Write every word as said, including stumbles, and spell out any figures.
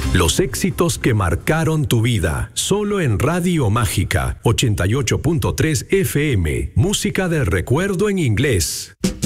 Los éxitos que marcaron tu vida, solo en Radio Mágica, ochenta y ocho punto tres F M, música del recuerdo en inglés.